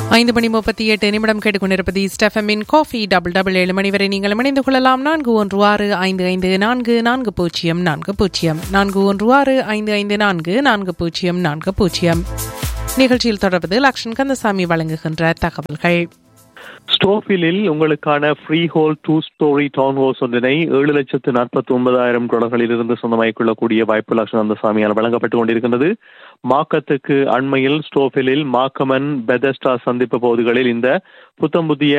5:38 கேட்டுக்கொண்டிருப்பது ஸ்டெஃபமின் coffee double 7 மணி வரை நீங்கள் இணைந்து கொள்ளலாம். 41655440 நிகழ்ச்சியில் தொடர்வது லக்ஷ்மன் கந்தசாமி வழங்குகின்ற தகவல்கள். ஸ்டோஃபிலில் உங்களுக்கான free whole 2 story down house ஒன்றினை $7,49,000 இருந்து சொந்தமாக்கிக் கொள்ளக்கூடிய வாய்ப்பு லக்ஷ்மன் கந்தசாமியால் வழங்கப்பட்டுக் கொண்டிருக்கின்றது. மாக்கத்துக்கு அண்மையில் ஸ்டோஃபிலில் மாக்கமன் பெதஸ்டா சந்திப்பு பகுதிகளில் இந்த புத்தம் புதிய